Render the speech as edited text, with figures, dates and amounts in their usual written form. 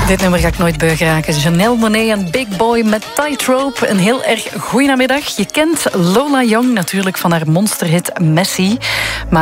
Dit nummer ga ik nooit beu geraken. Janelle Monáe en Big Boy met Tightrope. Een heel erg goeiemiddag. Je kent Lola Young natuurlijk van haar monsterhit Messi. Maar